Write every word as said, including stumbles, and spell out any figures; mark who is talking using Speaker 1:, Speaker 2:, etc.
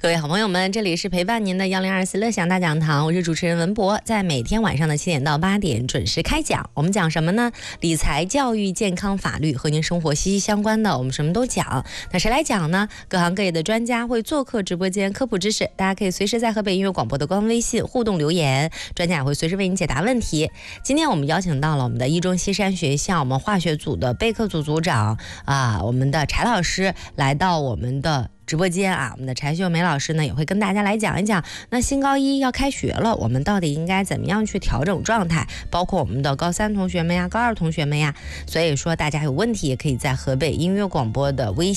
Speaker 1: 各位好朋友们，这里是陪伴您的幺零二四乐享大讲堂，我是主持人文博，在每天晚上的七点到八点准时开讲。我们讲什么呢？理财、教育、健康、法律，和您生活息息相关的，我们什么都讲。那谁来讲呢？各行各业的专家会做客直播间科普知识，大家可以随时在河北音乐广播的官方微信互动留言，专家也会随时为您解答问题。今天我们邀请到了我们的一中西山学校我们化学组的备课组组长啊，我们的柴老师来到我们的直播间啊，我们的柴秀梅老师呢也会跟大家来讲一讲，那新高一要开学了，我们到底应该怎么样去调整状态，包括我们的高三同学们呀、高二同学们呀。所以说大家有问题也可以在河北音乐广播的微